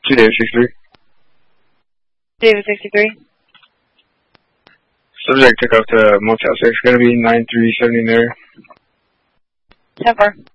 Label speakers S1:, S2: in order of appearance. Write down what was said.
S1: David 63.
S2: David 63.
S1: Subject took off to Motel 6. Going to be 9370 there.
S2: 10-4.